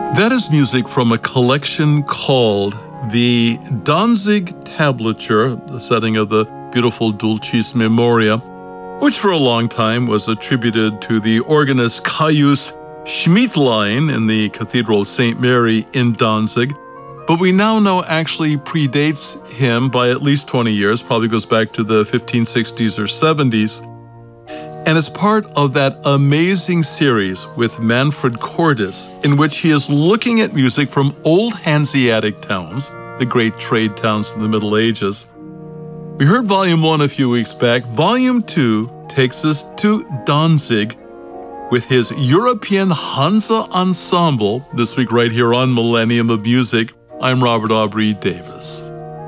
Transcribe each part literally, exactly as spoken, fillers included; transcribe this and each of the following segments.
That is music from a collection called the Danzig Tablature, the setting of the beautiful Dulcis Memoria, which for a long time was attributed to the organist Caius Schmiedlein in the Cathedral of Saint Mary in Danzig. But we now know actually predates him by at least twenty years, probably goes back to the fifteen sixties or seventies. And it's part of that amazing series with Manfred Cordes, in which he is looking at music from old Hanseatic towns, the great trade towns in the Middle Ages. We heard Volume one a few weeks back. Volume two takes us to Danzig with his European Hansa Ensemble, this week right here on Millennium of Music. I'm Robert Aubrey Davis.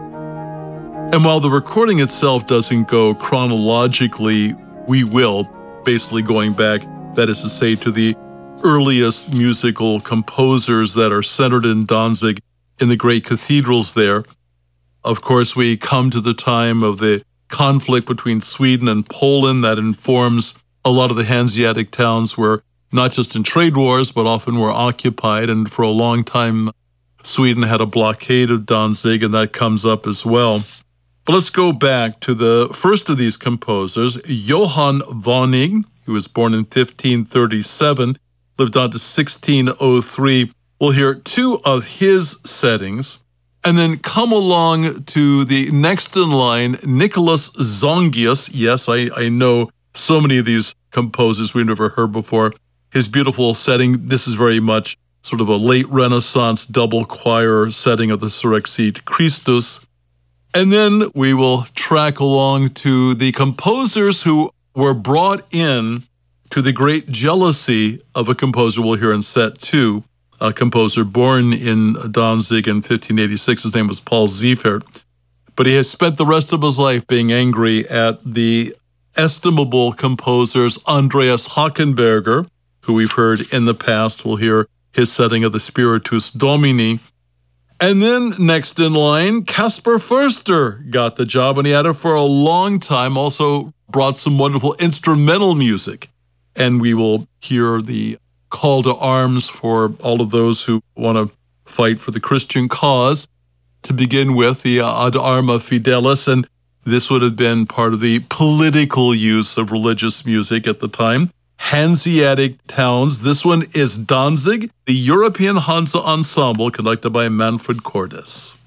And while the recording itself doesn't go chronologically, we will, basically going back, that is to say, to the earliest musical composers that are centered in Danzig in the great cathedrals there. Of course, we come to the time of the conflict between Sweden and Poland that informs a lot of the Hanseatic towns were not just in trade wars, but often were occupied. And for a long time, Sweden had a blockade of Danzig, and that comes up as well. But let's go back to the first of these composers, Johann Wönig, who was born in fifteen thirty-seven, lived on to sixteen oh three. We'll hear two of his settings, and then come along to the next in line, Nicholas Zongius. Yes, I, I know so many of these composers we've never heard before. His beautiful setting, this is very much sort of a late Renaissance double choir setting of the Surrexit Christus. And then we will track along to the composers who were brought in to the great jealousy of a composer we'll hear in set two, a composer born in Danzig in fifteen eighty-six. His name was Paul Ziefert. But he has spent the rest of his life being angry at the estimable composers Andreas Hockenberger, who we've heard in the past. We'll hear his setting of the Spiritus Domini. And then next in line, Caspar Förster got the job, and he had it for a long time, also brought some wonderful instrumental music. And we will hear the call to arms for all of those who want to fight for the Christian cause. To begin with, the Ad Arma Fidelis, and this would have been part of the political use of religious music at the time. Hanseatic towns. This one is Danzig, the European Hansa Ensemble, conducted by Manfred Cordes.